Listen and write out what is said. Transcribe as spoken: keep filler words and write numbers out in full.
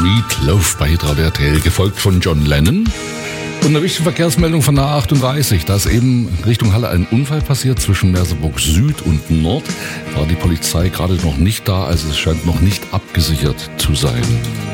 Meat Loaf bei Hitradio R T L, gefolgt von John Lennon. Und eine wichtige Verkehrsmeldung von der A achtunddreißig. Da ist eben Richtung Halle ein Unfall passiert zwischen Merseburg Süd und Nord. War die Polizei gerade noch nicht da, also es scheint noch nicht abgesichert zu sein.